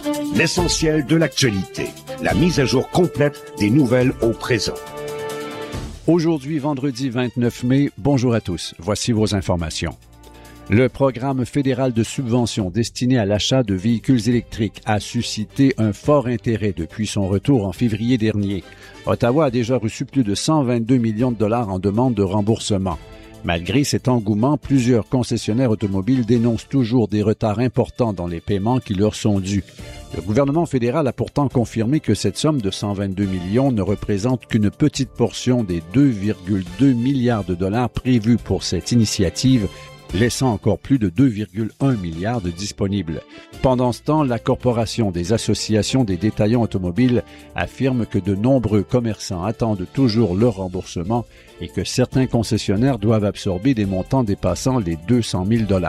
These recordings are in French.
L'essentiel de l'actualité. La mise à jour complète des nouvelles au présent. Aujourd'hui, vendredi 29 mai, bonjour à tous. Voici vos informations. Le programme fédéral de subvention destiné à l'achat de véhicules électriques a suscité un fort intérêt depuis son retour en février dernier. Ottawa a déjà reçu plus de 122 millions de dollars en demande de remboursement. Malgré cet engouement, plusieurs concessionnaires automobiles dénoncent toujours des retards importants dans les paiements qui leur sont dus. Le gouvernement fédéral a pourtant confirmé que cette somme de 122 millions ne représente qu'une petite portion des 2,2 milliards de dollars prévus pour cette initiative, laissant encore plus de 2,1 milliards de disponibles. Pendant ce temps, la Corporation des associations des détaillants automobiles affirme que de nombreux commerçants attendent toujours leur remboursement et que certains concessionnaires doivent absorber des montants dépassant les 200 000 $.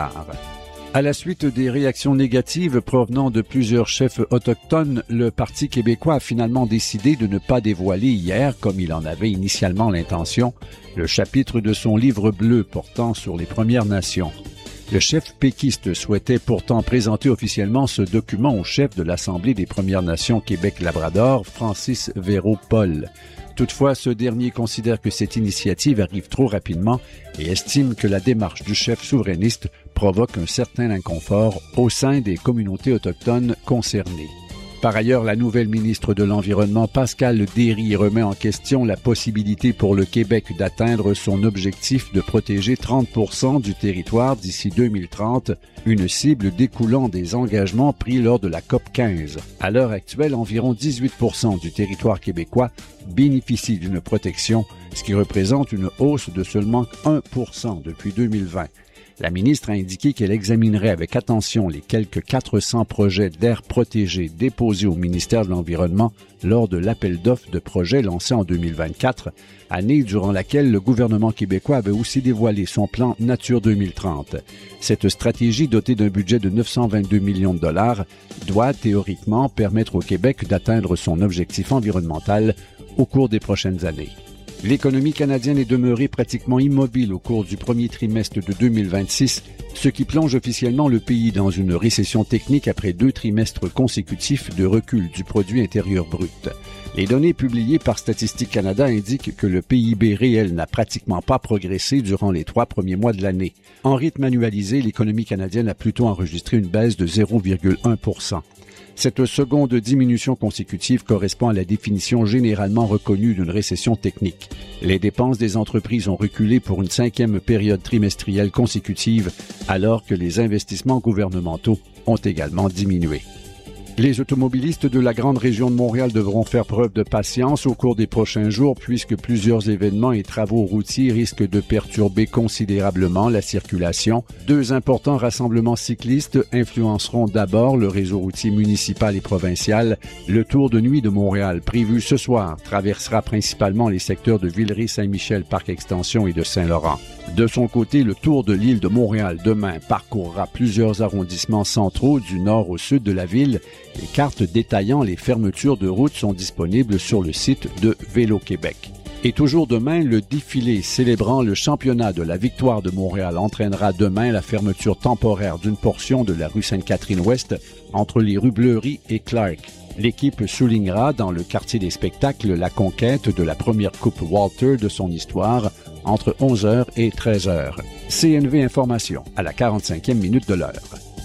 À la suite des réactions négatives provenant de plusieurs chefs autochtones, le Parti québécois a finalement décidé de ne pas dévoiler hier, comme il en avait initialement l'intention, le chapitre de son livre bleu portant sur les Premières Nations. Le chef péquiste souhaitait pourtant présenter officiellement ce document au chef de l'Assemblée des Premières Nations Québec-Labrador, Francis Véro-Paul. Toutefois, ce dernier considère que cette initiative arrive trop rapidement et estime que la démarche du chef souverainiste provoque un certain inconfort au sein des communautés autochtones concernées. Par ailleurs, la nouvelle ministre de l'Environnement, Pascale Derry, remet en question la possibilité pour le Québec d'atteindre son objectif de protéger 30% du territoire d'ici 2030, une cible découlant des engagements pris lors de la COP 15. À l'heure actuelle, environ 18% du territoire québécois bénéficie d'une protection, ce qui représente une hausse de seulement 1% depuis 2020. La ministre a indiqué qu'elle examinerait avec attention les quelques 400 projets d'aires protégées déposés au ministère de l'Environnement lors de l'appel d'offres de projets lancé en 2024, année durant laquelle le gouvernement québécois avait aussi dévoilé son plan Nature 2030. Cette stratégie, dotée d'un budget de 922 millions de dollars, doit théoriquement permettre au Québec d'atteindre son objectif environnemental au cours des prochaines années. L'économie canadienne est demeurée pratiquement immobile au cours du premier trimestre de 2026, ce qui plonge officiellement le pays dans une récession technique après 2 trimestres consécutifs de recul du produit intérieur brut. Les données publiées par Statistique Canada indiquent que le PIB réel n'a pratiquement pas progressé durant les 3 premiers mois de l'année. En rythme annualisé, l'économie canadienne a plutôt enregistré une baisse de 0,1%. Cette seconde diminution consécutive correspond à la définition généralement reconnue d'une récession technique. Les dépenses des entreprises ont reculé pour une 5e période trimestrielle consécutive, alors que les investissements gouvernementaux ont également diminué. Les automobilistes de la grande région de Montréal devront faire preuve de patience au cours des prochains jours puisque plusieurs événements et travaux routiers risquent de perturber considérablement la circulation. 2 importants rassemblements cyclistes influenceront d'abord le réseau routier municipal et provincial. Le Tour de nuit de Montréal, prévu ce soir, traversera principalement les secteurs de Villeray-Saint-Michel, Parc Extension et de Saint-Laurent. De son côté, le Tour de l'île de Montréal demain parcourra plusieurs arrondissements centraux du nord au sud de la ville. Les cartes détaillant les fermetures de routes sont disponibles sur le site de Vélo-Québec. Et toujours demain, le défilé célébrant le championnat de la victoire de Montréal entraînera demain la fermeture temporaire d'une portion de la rue Sainte-Catherine-Ouest entre les rues Bleury et Clark. L'équipe soulignera dans le quartier des spectacles la conquête de la première Coupe Walter de son histoire entre 11h et 13h. CNV Information à la 45e minute de l'heure.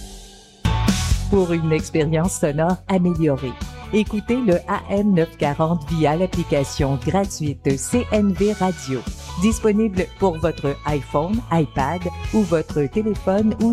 Pour une expérience sonore améliorée, écoutez le AM 940 via l'application gratuite CNV Radio. Disponible pour votre iPhone, iPad ou votre téléphone ou